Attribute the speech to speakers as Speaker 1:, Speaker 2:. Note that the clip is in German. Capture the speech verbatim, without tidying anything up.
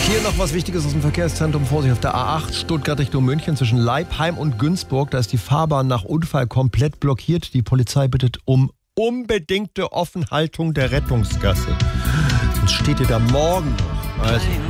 Speaker 1: Hier noch was Wichtiges aus dem Verkehrszentrum. Vorsicht auf der A acht, Stuttgart Richtung München zwischen Leipheim und Günzburg. Da ist die Fahrbahn nach Unfall komplett blockiert. Die Polizei bittet um unbedingte Offenhaltung der Rettungsgasse. Sonst steht ihr da morgen noch. Also